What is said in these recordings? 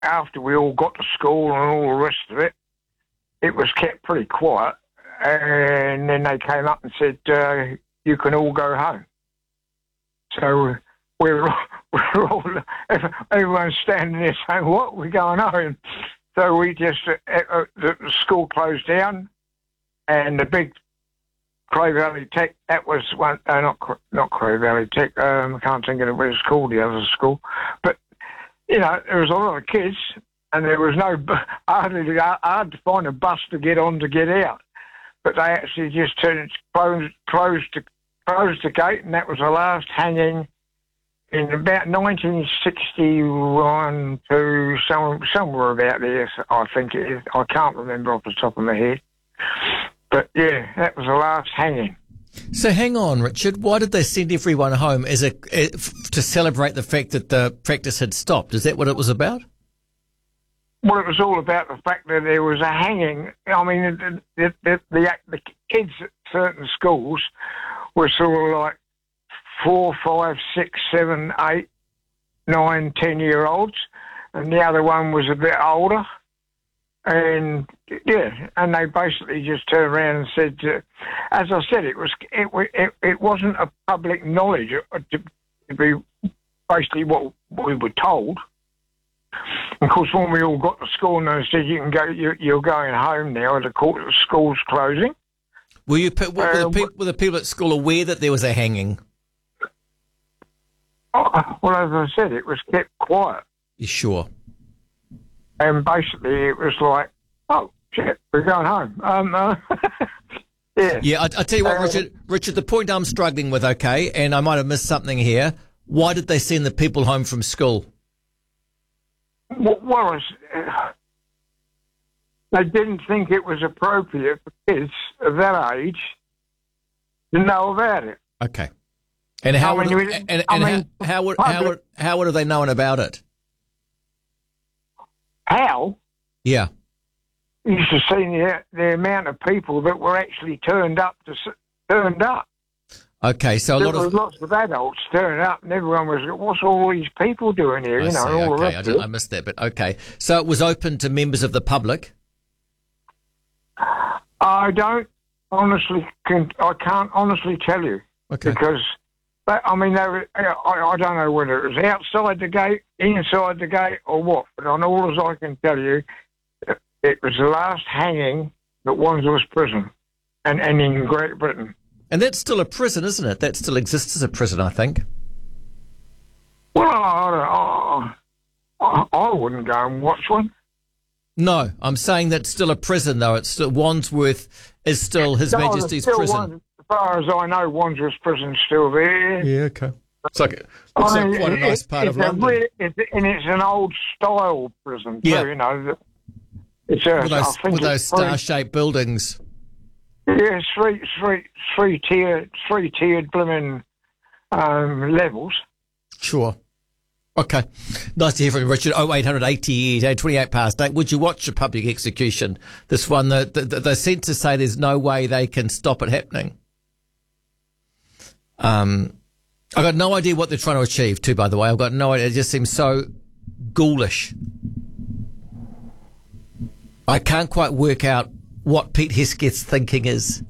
after we all got to school and all the rest of it, it was kept pretty quiet. And then they came up and said, you can all go home. So we're all, everyone's standing there saying, what, we're going home? So we just, the school closed down, and the big Crow Valley Tech, that was one, not Crow Valley Tech, I can't think of what it's called, the other school. But, you know, there was a lot of kids, and there was hard to find a bus to get on to get out. But they actually just closed the gate, and that was the last hanging in about 1961 to somewhere about there, I think it is. I can't remember off the top of my head. But, yeah, that was the last hanging. So hang on, Richard. Why did they send everyone home to celebrate the fact that the practice had stopped? Is that what it was about? Well, it was all about the fact that there was a hanging. I mean, the kids at certain schools were sort of like 4, 5, 6, 7, 8, 9, 10-year-olds, and the other one was a bit older. And yeah, and they basically just turned around and said, as I said, it wasn't a public knowledge to be basically what we were told. Of course, when we all got to school and they said, you can go, you're going home now, the school's closing. Were the people at school aware that there was a hanging? Well, as I said, it was kept quiet. You sure? And basically, it was like, oh, shit, we're going home. Yeah. Yeah, I tell you what, Richard, the point I'm struggling with, okay, and I might have missed something here, why did they send the people home from school? Well, they didn't think it was appropriate for kids of that age to know about it. Okay. And how would have they known about it? How? Yeah. You should have seen the amount of people that were actually turned up. Okay, so there was lots of adults turning up, and everyone was, what's all these people doing here? I missed that, but okay. So it was open to members of the public? I can't honestly tell you. Okay. Because, I don't know whether it was outside the gate, inside the gate, or what, but on all as I can tell you, it was the last hanging at Wandsworth Prison, and in Great Britain. And that's still a prison, isn't it? That still exists as a prison, I think. Well, I wouldn't go and watch one. No, I'm saying that's still a prison, though. It's still, Wandsworth is still His Majesty's prison. As far as I know, Wandsworth Prison's still there. Yeah, okay. It's like quite a nice part of London. And it's an old style prison, too, yeah. You know. With those star-shaped buildings. Yeah, three-tiered blooming levels. Sure. Okay. Nice to hear from you, Richard. 0800 88 28 past 8. Would you watch a public execution? This one, they seem to say there's no way they can stop it happening. I've got no idea what they're trying to achieve, too, by the way. I've got no idea. It just seems so ghoulish. I can't quite work out what Pete Hesketh's thinking is.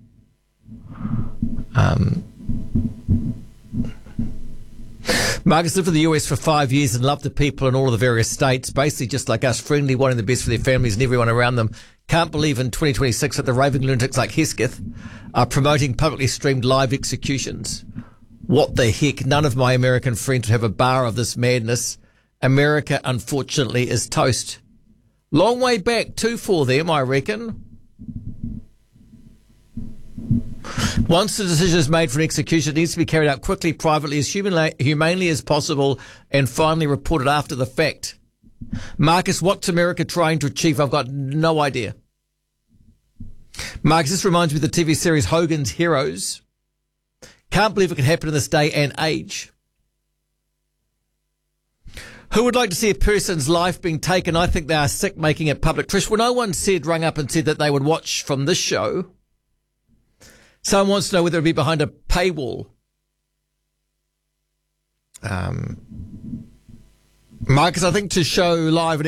Marcus lived in the US for 5 years and loved the people in all of the various states, basically just like us, friendly, wanting the best for their families and everyone around them. Can't believe in 2026 that the raving lunatics like Hesketh are promoting publicly streamed live executions. What the heck? None of my American friends would have a bar of this madness. America, unfortunately, is toast. Long way back, too, for them, I reckon. Once the decision is made for an execution, it needs to be carried out quickly, privately, as humanely as possible, and finally reported after the fact. Marcus, what's America trying to achieve? I've got no idea. Marcus, this reminds me of the TV series Hogan's Heroes. Can't believe it could happen in this day and age. Who would like to see a person's life being taken? I think they are sick making it public. Trish, well, no one rung up and said that they would watch from this show. Someone wants to know whether it would be behind a paywall. Marcus, I think to show live and